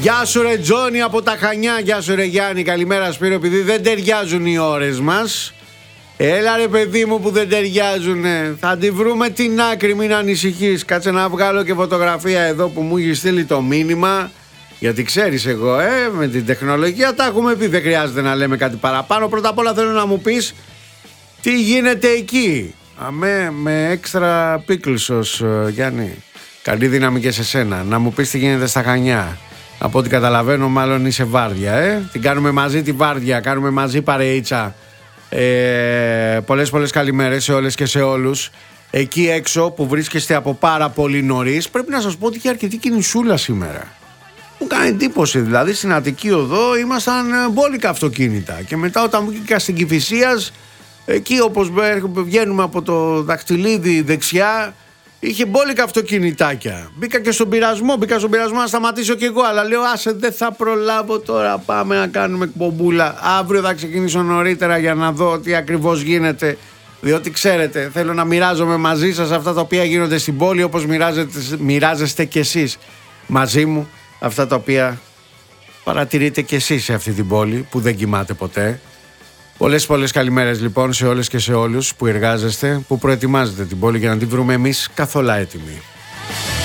Γεια σου ρε Τζόνι από τα Χανιά. Γεια σου ρε Γιάννη. Καλημέρα Σπύρο. Επειδή δεν ταιριάζουν οι ώρες μας. Έλα ρε παιδί μου που δεν ταιριάζουνε. Θα τη βρούμε την άκρη, μην ανησυχείς. Κάτσε να βγάλω και φωτογραφία εδώ που μου έχει στείλει το μήνυμα. Γιατί ξέρεις εγώ με την τεχνολογία τα έχουμε πει. Δεν χρειάζεται να λέμε κάτι παραπάνω. Πρώτα απ' όλα θέλω να μου πεις τι γίνεται εκεί. Αμέ με έξτρα πίκλσος Γιάννη. Καλή δύναμη και σε σένα. Να μου πεις τι γίνεται στα Χανιά. Από ό,τι καταλαβαίνω μάλλον είσαι βάρδια Την κάνουμε μαζί τη βάρδια. Κάνουμε μαζί παρεΐτσα. Πολλές καλημέρες σε όλες και σε όλους. Εκεί έξω που βρίσκεστε από πάρα πολύ νωρίς. Πρέπει να σας πω ότι είχε αρκετή κινησούλα σήμερα. Μου κάνει εντύπωση, δηλαδή στην Αττική Οδό ήμασταν μπόλικα αυτοκίνητα. Και μετά όταν βγήκα στην Κηφισίας, εκεί όπως βγαίνουμε από το Δαχτυλίδι δεξιά, είχε μπόλικα αυτοκινητάκια. Μπήκα στον πειρασμό να σταματήσω κι εγώ. Αλλά λέω άσε δεν θα προλάβω τώρα, πάμε να κάνουμε εκπομπούλα. Αύριο θα ξεκινήσω νωρίτερα για να δω τι ακριβώς γίνεται. Διότι ξέρετε θέλω να μοιράζομαι μαζί σας αυτά τα οποία γίνονται στην πόλη. Όπως μοιράζεστε κι εσείς μαζί μου αυτά τα οποία παρατηρείτε κι εσείς σε αυτή την πόλη που δεν κοιμάται ποτέ. Πολλές καλημέρες λοιπόν σε όλες και σε όλους που εργάζεστε, που προετοιμάζετε την πόλη για να την βρούμε εμείς καθόλου έτοιμοι.